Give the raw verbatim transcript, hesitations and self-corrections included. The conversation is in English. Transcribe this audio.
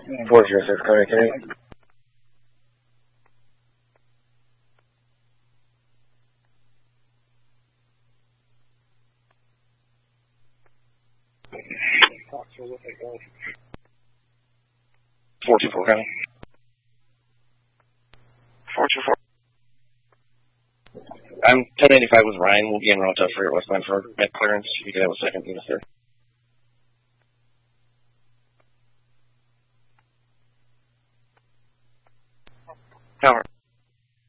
four zero six, correct, correct. four two four, okay. four two four. I'm ten eighty-five with Ryan. We'll be en route to Freight Westline for med clearance. You can have a second unit there. Tower.